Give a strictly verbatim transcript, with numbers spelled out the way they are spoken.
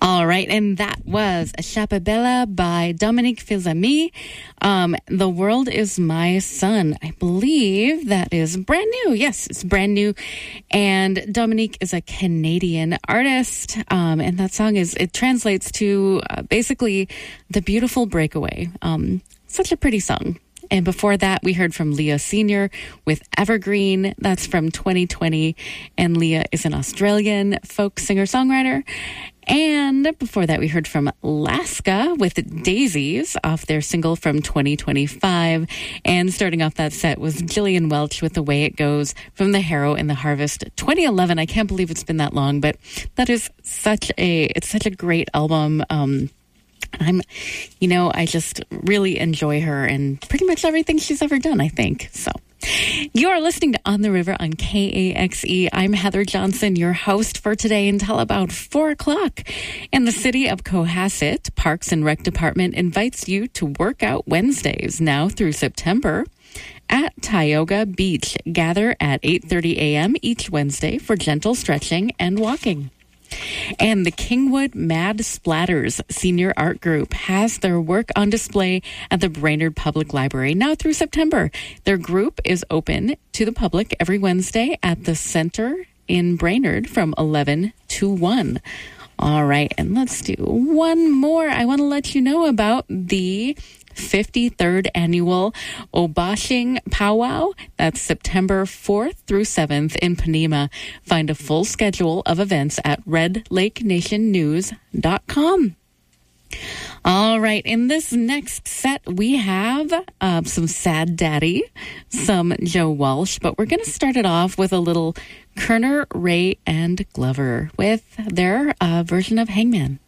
All right, and that was Chapabella by Dominique Fils-Aimé. Um, The World is My Son. I believe that is brand new. Yes, it's brand new. And Dominique is a Canadian artist. Um, and that song is, it translates to uh, basically The Beautiful Breakaway. Um, such a pretty song. And before that, we heard from Leah Senior with Evergreen. That's from twenty twenty. And Leah is an Australian folk singer-songwriter. And before that, we heard from Laska with Daisies off their single from twenty twenty-five. And starting off that set was Gillian Welch with The Way It Goes from The Harrow and the Harvest twenty eleven. I can't believe it's been that long, but that is such a, it's such a great album. Um, I'm, you know, I just really enjoy her and pretty much everything she's ever done, I think. So you are listening to On the River on K A X E. I'm Heather Johnson, your host for today until about four o'clock. And the City of Cohasset Parks and Rec Department invites you to work out Wednesdays now through September at Tioga Beach. Gather at eight thirty a.m. each Wednesday for gentle stretching and walking. And the Kingwood Mad Splatters Senior Art Group has their work on display at the Brainerd Public Library now through September. Their group is open to the public every Wednesday at the Center in Brainerd from eleven to one. All right, and let's do one more. I want to let you know about the fifty-third annual Obashing Powwow. That's September fourth through seventh in Panema. Find a full schedule of events at red lake nation news dot com. All right, in this next set, we have uh, some Sad Daddy, some Joe Walsh, but we're going to start it off with a little Kerner, Ray, and Glover with their uh, version of Hangman.